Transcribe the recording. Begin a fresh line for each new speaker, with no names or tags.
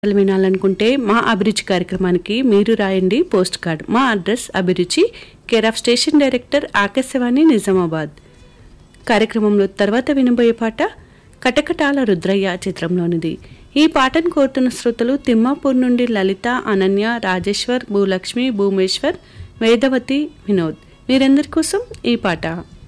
వినాలనుకుంటే మా అభిరుచి కార్యక్రమానికి మీరు రాయండి పోస్ట్ కార్డ్. మా అడ్రస్ అభిరుచి, care of station director, Akashvani, Nizamabad. కార్యక్రమంలో తర్వాత వినబోయే పాట కటకటాల రుద్రయ్య చిత్రంలోనిది. ఈ పాటను కోరుతున్న శ్రోతలు తిమ్మాపూర్ నుండి లలిత, అనన్య, రాజేశ్వర్, భూలక్ష్మి, భూమేశ్వర్, వేదవతి, వినోద్. వీరందరి కోసం ఈ పాట.